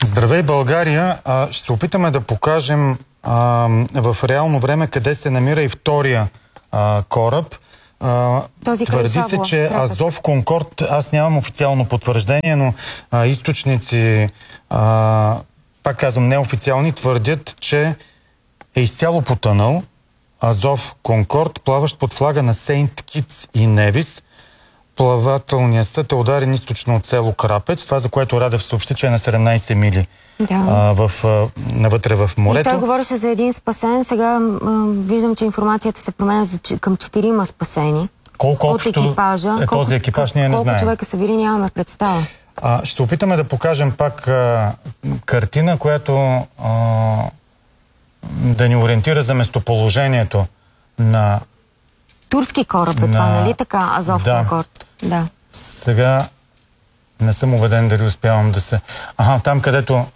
Здравей, България! Ще се опитаме да покажем в реално време къде се намира и втория кораб. Твърди се, че Азов Конкорд, аз нямам официално потвърждение, но източници, пак казвам неофициални, твърдят, че е изцяло потънал Азов Конкорд, плаващ под флага на Сейнт Китс и Невис. Плавателният съд е ударен източно от село Крапец, това за което Радев съобщи, че е на 17 мили навътре в морето. И той говореше за един спасен, сега виждам, че информацията се променя към 4 спасени. Колко от екипажа е този екипаж, ние не знаем. Колко човека са били, нямаме представа. Ще опитаме да покажем пак картина, която да ни ориентира за местоположението на... Турски кораб е това, нали така? Азов Конкорд. Да. Сега не съм убеден дали успявам да се... Там където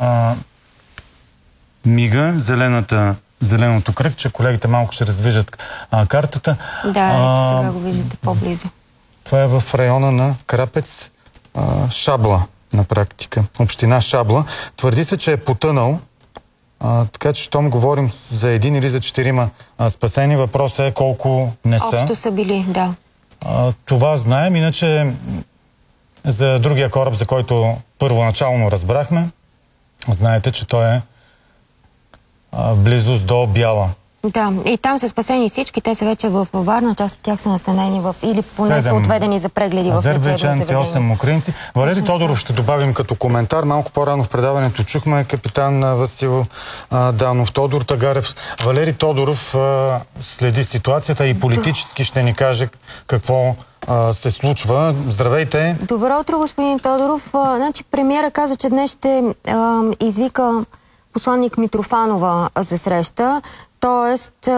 мига зеленото кръгче, колегите малко ще раздвижат картата. Да, ето сега го виждате по-близо. Това е в района на Крапец, Шабла на практика. Община Шабла. Твърди се, че е потънал. Така че, щом говорим за един или за 4 спасени, въпросът е колко не са. Общо са били, да. Това знаем. Иначе за другия кораб, за който първоначално разбрахме, знаете, че той е близост до Бяла. Да, и там са спасени всички. Те са вече в Варна, част от тях са настанени или поне са отведени за прегледи в лечебни заведения. 8 украинци. Валери Тодоров ще добавим като коментар. Малко по-рано в предаването чухме капитан Васил Данов, Тодор Тагарев. Валери Тодоров следи ситуацията и политически ще ни каже какво се случва. Здравейте! Добро утро, господин Тодоров. Значи, премиера каза, че днес ще извика посланник Митрофанова за среща. Тоест,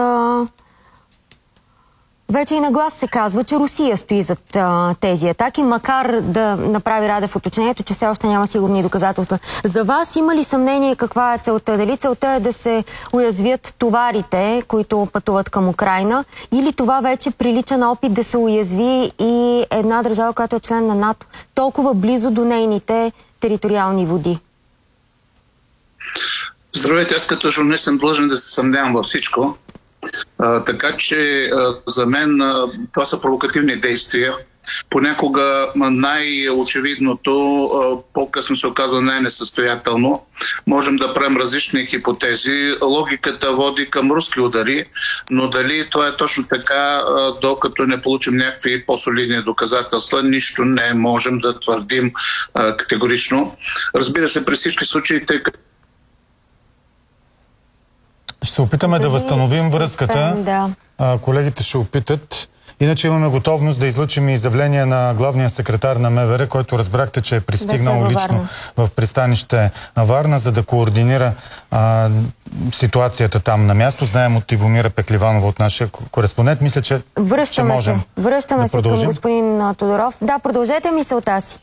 вече и на глас се казва, че Русия стои зад тези атаки, макар да направи Радев уточнението, че все още няма сигурни доказателства. За вас има ли съмнение каква е целта? Дали целта е да се уязвят товарите, които пътуват към Украйна, или това вече прилича на опит да се уязви и една държава, която е член на НАТО, толкова близо до нейните териториални води? Здравейте, аз като журналист съм длъжен да се съмнявам във всичко. Така че за мен това са провокативни действия. Понякога най-очевидното, по-късно се оказва най-несъстоятелно. Можем да правим различни хипотези. Логиката води към руски удари, но дали това е точно така, докато не получим някакви по-солидни доказателства, нищо не можем да твърдим категорично. Разбира се, при всички случаи, тъй като ще се опитаме да възстановим връзката. Колегите ще опитат. Иначе имаме готовност да излъчим изявление на главния секретар на МВР, който разбрахте, че е пристигнал лично в пристанище Варна, за да координира ситуацията там на място. Знаем от Ивомира Пекливанова, от нашия кореспондент. Мисля, че можем. Връщаме се към господин Тодоров. Да, продължете мисълта си.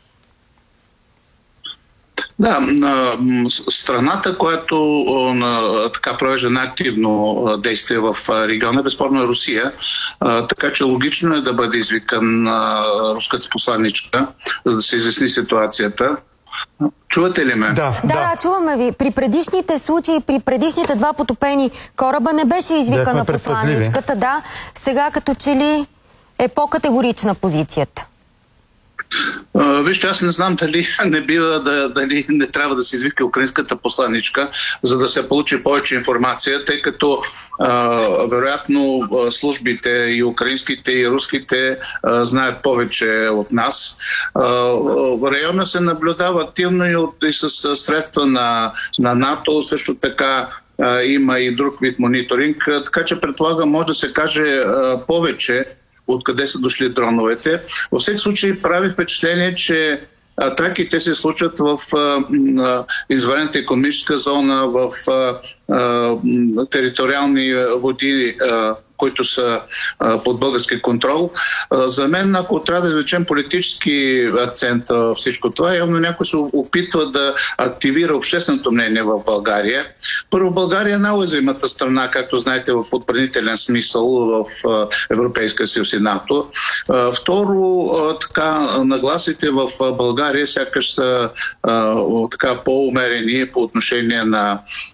Да, страната, която така провежда най-активно действие в региона, безспорно е Русия. Така че логично е да бъде извикан руската посланичка, за да се изясни ситуацията. Чувате ли ме? Да, чуваме ви. При предишните случаи, при предишните 2 потопени кораба не беше извикана посланичката. Да, сега като че ли е по-категорична позицията. Вижте, аз не знам дали не бива дали не трябва да се извика украинската посланичка, за да се получи повече информация, тъй като вероятно службите и украинските и руските знаят повече от нас. В района се наблюдава активно и с средства на НАТО, също така има и друг вид мониторинг, така че предполагам може да се каже повече откъде са дошли дроновете. Във всеки случай прави впечатление, че атаките се случват в извънредната икономическа зона, в териториални води които са под български контрол. За мен, ако трябва да извлечем политически акцент в всичко това, явно някой се опитва да активира общественото мнение в България. Първо, България е най-уязвимата страна, както знаете, в отбранителен смисъл в Европейския съюз и НАТО. Второ, така, нагласите в България сякаш са така по-умерени по отношение на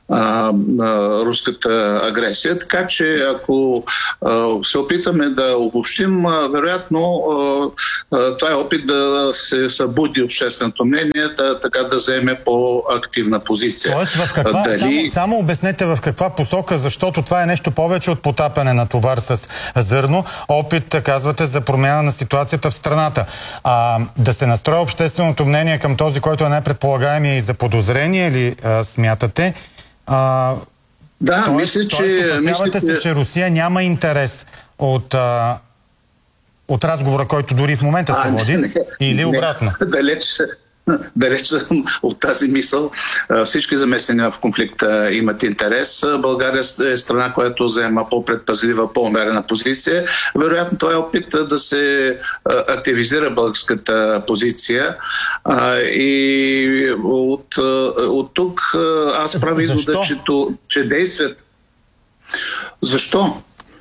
руската агресия. Така че ако се опитаме да обобщим, вероятно това е опит да се събуди общественото мнение, така да вземе по-активна позиция. Тоест, в каква, само обяснете в каква посока, защото това е нещо повече от потапяне на товар с зърно. Опит, казвате, за промяна на ситуацията в страната. Да се настрои общественото мнение към този, който е най-предполагаемия и за подозрение ли смятате? Да, мисля, че... Опасявате се, че Русия няма интерес от разговора, който дори в момента се води, или обратно? Далеч от тази мисъл. Всички замесени в конфликта имат интерес. България е страна, която заема по-предпазлива, по-умерена позиция. Вероятно това е опит да се активизира българската позиция. И от тук аз правя извода, че действат. Защо?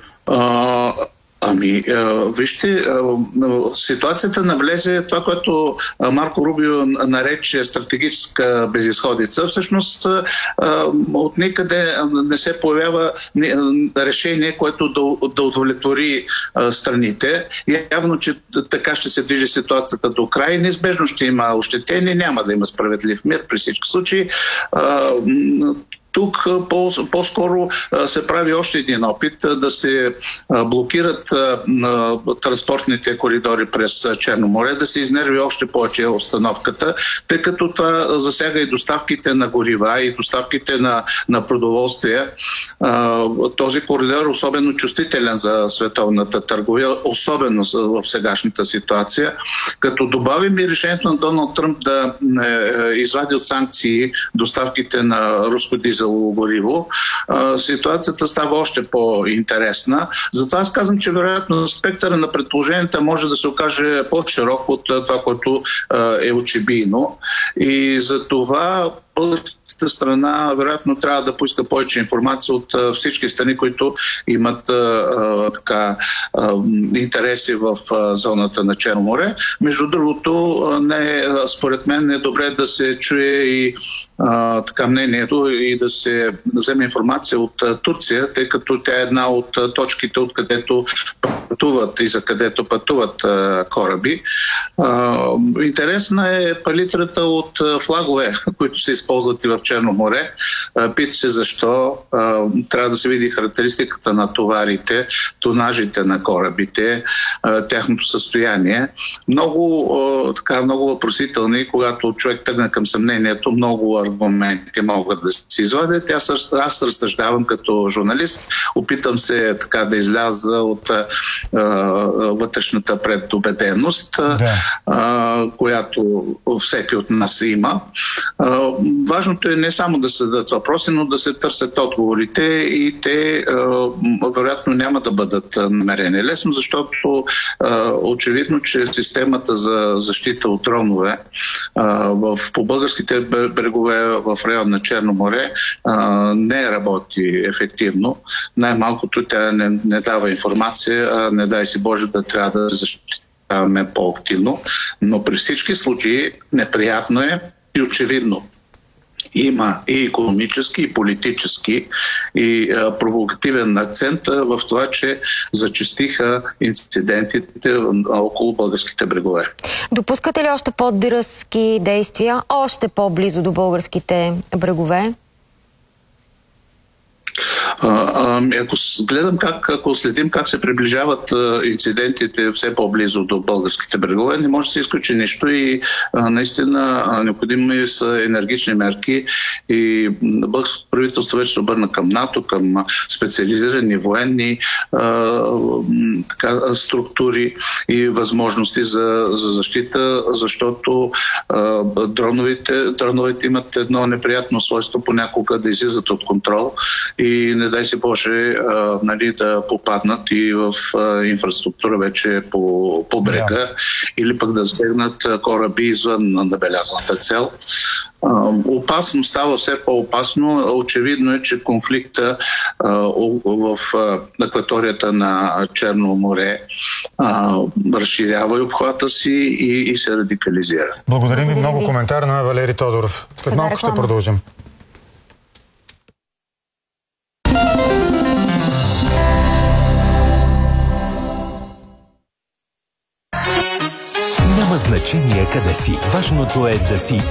Вижте, ситуацията навлезе това, което Марко Рубио нарече стратегическа безизходица. Всъщност от никъде не се появява решение, което да удовлетвори страните. И явно, че така ще се движи ситуацията до край. Неизбежно ще има ощетение, няма да има справедлив мир при всички случаи. Тук по-скоро се прави още един опит да се блокират транспортните коридори през Черно море, да се изнерви още повече обстановката, тъй като това засяга и доставките на горива, и доставките на продоволствия. Този коридор е особено чувствителен за световната търговия, особено в сегашната ситуация. Като добавим и решението на Доналд Тръмп да извади от санкции доставките на руско дизел гориво, ситуацията става още по-интересна. Затова аз казвам, че вероятно спектъра на предположенията може да се окаже по-широк от това, което е очебийно. И за това българската страна вероятно трябва да поиска повече информация от всички страни, които имат интереси в зоната на Черно море. Между другото, според мен е добре да се чуе и мнението и да се вземе информация от Турция, тъй като тя е една от точките, откъдето пътуват и за където пътуват кораби. Интересна е палитрата от флагове, които се използват и в Черно море. Пита се защо. Трябва да се види характеристиката на товарите, тонажите на корабите, тяхното състояние. Много въпросителни, когато човек тръгне към съмнението, много аргументи могат да се извадят. Аз разсъждавам като журналист, опитам се да изляза от вътрешната предубеденост, която всеки от нас има. Важното е не само да се дадат въпроси, но да се търсят отговорите и те вероятно няма да бъдат намерени лесно, защото очевидно, че системата за защита от дронове по българските брегове в район на Черно море не работи ефективно. Най-малкото тя не дава информация, не дай си Боже да трябва да защитаваме по-активно. Но при всички случаи неприятно е и очевидно. Има и икономически, и политически, и провокативен акцент в това, че зачестиха инцидентите около българските брегове. Допускате ли още по-дръзки действия, още по-близо до българските брегове? Ако следим как се приближават инцидентите все по-близо до българските брегове, не може да се изключи нищо и наистина необходими са енергични мерки и българското правителство вече се обърна към НАТО, към специализирани военни структури и възможности за защита, защото дроновете имат едно неприятно свойство понякога да излизат от контрол и не не дай си Боже, нали, да попаднат и в инфраструктура вече по брега, или пък да засегнат кораби извън набелязаната цел. Опасно става все по-опасно. Очевидно е, че конфликта в акваторията на Черно море разширява и обхвата си и се радикализира. Благодарим ви много. Коментар на Валери Тодоров. След малко ще продължим. Няма значение къде си. Важното е да си